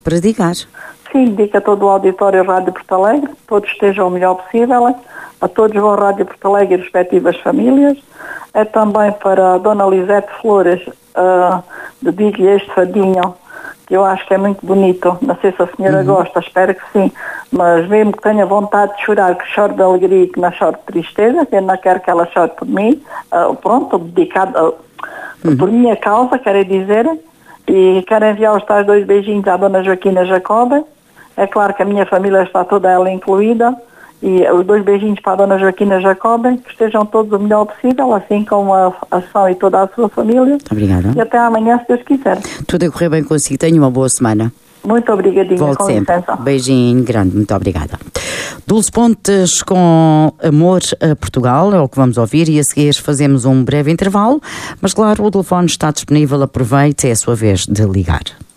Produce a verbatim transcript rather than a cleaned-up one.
Para dedicar. Sim, dedico a todo o auditório Rádio Porto Alegre, todos estejam o melhor possível, a todos vão Rádio Porto Alegre e respectivas famílias. É também para a Dona Lisete Flores, uh, dedico-lhe este fadinho, que eu acho que é muito bonito. Não sei se a senhora uhum. gosta, espero que sim, mas mesmo que tenha vontade de chorar, que chore de alegria e que não chore de tristeza, que eu não quero que ela chore por mim, uh, pronto, dedicado uh, uhum. por minha causa, quero dizer, e quero enviar os tais dois beijinhos à Dona Joaquina Jacoba. É claro que a minha família está toda ela incluída, e os dois beijinhos para a Dona Joaquina Jacoba, que estejam todos o melhor possível, assim como a ação e toda a sua família. Obrigada. E até amanhã, se Deus quiser. Tudo a correr bem consigo. Tenha uma boa semana. Muito obrigadinha. Volte com sempre. licença. Beijinho grande. Muito obrigada. Dulce Pontes com Amor a Portugal, é o que vamos ouvir, e a seguir fazemos um breve intervalo, mas claro, o telefone está disponível, aproveite, é a sua vez de ligar.